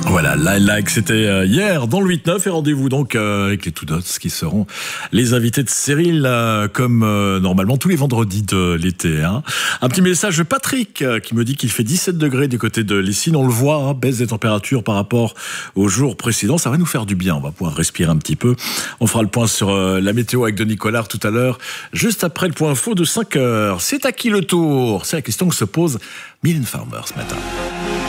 Voilà, like c'était hier dans le 8-9 et rendez-vous donc avec les Two Dots qui seront les invités de Cyril comme normalement tous les vendredis de l'été. Hein. Un petit message de Patrick qui me dit qu'il fait 17 degrés du côté de Lessines. On le voit, hein, baisse des températures par rapport aux jours précédents. Ça va nous faire du bien, on va pouvoir respirer un petit peu. On fera le point sur la météo avec Denis Collard tout à l'heure, juste après le point info de 5 heures. C'est à qui le tour? C'est la question que se pose Mylène Farmer ce matin.